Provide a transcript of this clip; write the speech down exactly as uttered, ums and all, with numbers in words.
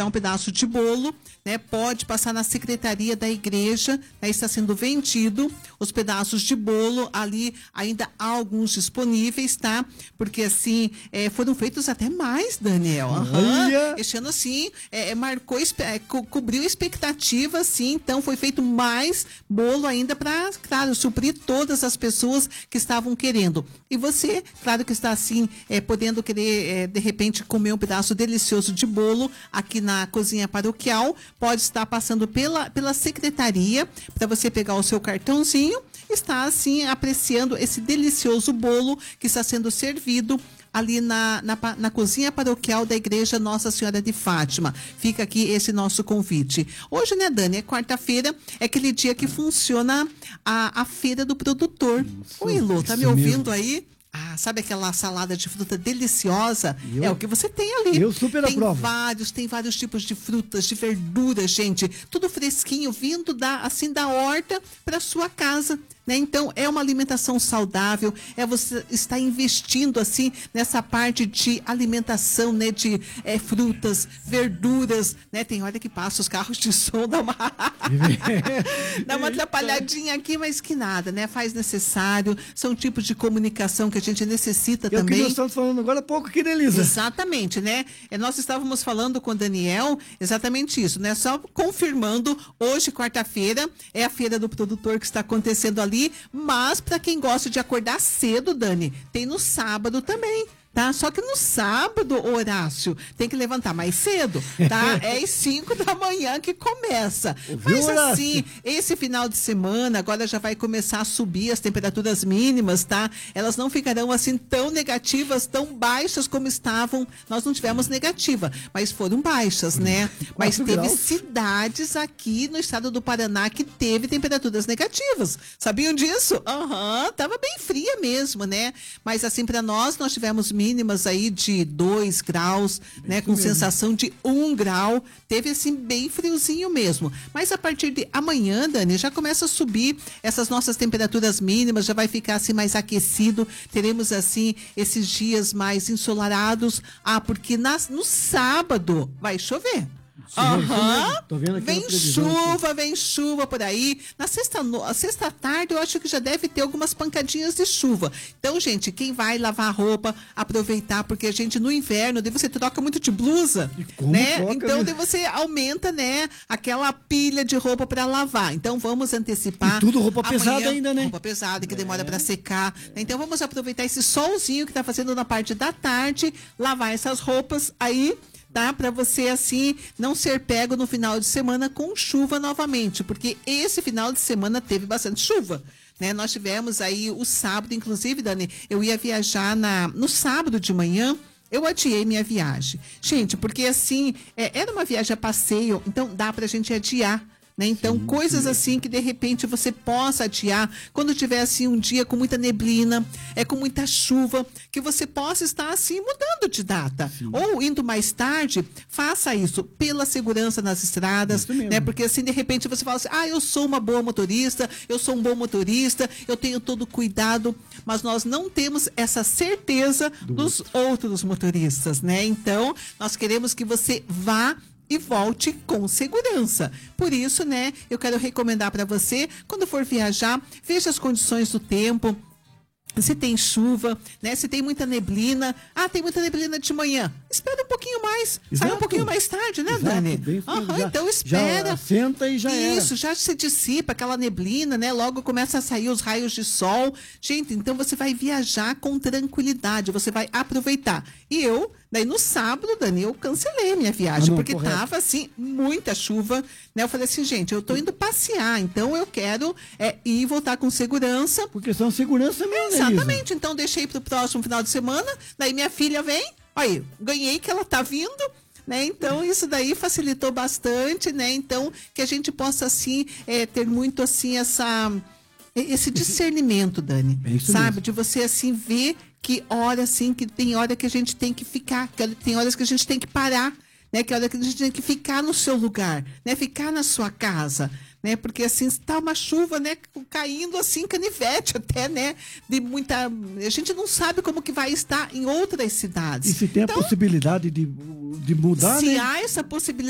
comprar um pedaço de bolo, né? Pode passar na secretaria da igreja, né? Está sendo vendido os pedaços de bolo ali, ainda há alguns disponíveis, tá? Porque assim, é, foram feitos até mais, Daniel. Uhum. Este ano assim, é, marcou, é, co cobriu expectativa, assim, então foi feito mais bolo ainda para, claro, suprir todas as pessoas que estavam querendo. E você, claro que está assim, é, podendo querer, é, de repente, comer um pedaço delicioso de bolo aqui na cozinha paroquial, pode estar passando pela, pela secretaria para você pegar o seu cartãozinho, está assim apreciando esse delicioso bolo que está sendo servido ali na, na, na cozinha paroquial da Igreja Nossa Senhora de Fátima. Fica aqui esse nosso convite. Hoje, né, Dani, é quarta-feira, é aquele dia que funciona a, a feira do produtor. Isso, Oi, Lu, tá me ouvindo mesmo. Aí? Ah, sabe aquela salada de fruta deliciosa? Eu, é o que você tem ali. Eu super tem aprovo. vários, tem vários tipos de frutas, de verduras, gente. Tudo fresquinho, vindo da, assim da horta para sua casa. Né? Então, é uma alimentação saudável, é você estar investindo assim nessa parte de alimentação, né? De é, frutas, verduras, né? Tem hora que passa os carros de som, dá uma, dá uma atrapalhadinha aqui, mas que nada, né? Faz necessário, são tipos de comunicação que a gente necessita é também. É o que nós estamos falando agora há pouco aqui, né, Elisa? Exatamente, né? É, nós estávamos falando com o Daniel exatamente isso, né? Só confirmando, hoje, quarta-feira, é a feira do produtor que está acontecendo ali. Ali, mas para quem gosta de acordar cedo, Dani, tem no sábado também. Tá? Só que no sábado, Horácio, tem que levantar mais cedo, tá? É às cinco da manhã que começa. Mas assim, esse final de semana, agora já vai começar a subir as temperaturas mínimas, tá? Elas não ficarão assim tão negativas, tão baixas como estavam. Nós não tivemos negativa, mas foram baixas, né? Mas teve graus. Cidades aqui no estado do Paraná que teve temperaturas negativas. Sabiam disso? Aham, uhum, tava bem fria mesmo, né? Mas assim, para nós, nós tivemos mínimas aí de dois graus, bem né, com mesmo. Sensação de um grau, teve assim bem friozinho mesmo, mas a partir de amanhã, Dani, já começa a subir essas nossas temperaturas mínimas, já vai ficar assim mais aquecido, teremos assim esses dias mais ensolarados, ah, porque nas, no sábado vai chover. Aham, uhum. Vem chuva, aqui. Vem chuva por aí. Na sexta, no, sexta tarde eu acho que já deve ter algumas pancadinhas de chuva. Então, gente, quem vai lavar a roupa, aproveitar, porque a gente no inverno, daí você troca muito de blusa, né? Troca, então, né? Daí você aumenta, né, aquela pilha de roupa para lavar. Então, vamos antecipar. E tudo roupa amanhã, pesada ainda, né? Roupa pesada, que é. demora para secar. Então, vamos aproveitar esse solzinho que tá fazendo na parte da tarde, lavar essas roupas aí, tá? Para você, assim, não ser pego no final de semana com chuva novamente, porque esse final de semana teve bastante chuva, né? Nós tivemos aí o sábado, inclusive, Dani, eu ia viajar na, no sábado de manhã, eu adiei minha viagem. Gente, porque assim, é, era uma viagem a passeio, então dá pra gente adiar. Né? Então, sim, coisas sim. assim que de repente você possa adiar, quando tiver assim um dia com muita neblina, é com muita chuva, que você possa estar assim mudando de data, sim. ou indo mais tarde, faça isso pela segurança nas estradas, né? Porque assim de repente você fala assim, ah, eu sou uma boa motorista, eu sou um bom motorista, eu tenho todo cuidado, mas nós não temos essa certeza Do dos outro. outros motoristas, né? Então, nós queremos que você vá e volte com segurança. Por isso, né, eu quero recomendar para você, quando for viajar, veja as condições do tempo, se tem chuva, né? Se tem muita neblina. Ah, tem muita neblina de manhã. Espera um pouquinho mais. Exato. Sai um pouquinho mais tarde, né, Exato. Dani? Bem, uhum, já, então espera. Já senta e já Isso, era. já se dissipa aquela neblina, né? Logo começa a sair os raios de sol. Gente, então você vai viajar com tranquilidade. Você vai aproveitar. E eu, daí no sábado, Dani, eu cancelei minha viagem, ah, não, porque correto. Tava assim, muita chuva, né? Eu falei assim, gente, eu tô indo passear, então eu quero é, ir e voltar com segurança. Porque são segurança mesmo, Exatamente, Elisa. Então deixei pro próximo final de semana, daí minha filha vem, aí, ganhei que ela tá vindo, né? Então isso daí facilitou bastante, né? Então que a gente possa assim é, ter muito assim essa esse discernimento, Dani, é isso sabe? Mesmo. De você assim ver que hora assim, que tem hora que a gente tem que ficar, que tem horas que a gente tem que parar, né? Que hora que a gente tem que ficar no seu lugar, né? Ficar na sua casa, né? Porque assim está uma chuva, né? Caindo assim canivete até, né? De muita, a gente não sabe como que vai estar em outras cidades. E se tem então, a possibilidade de, de mudar, se né? há essa possibilidade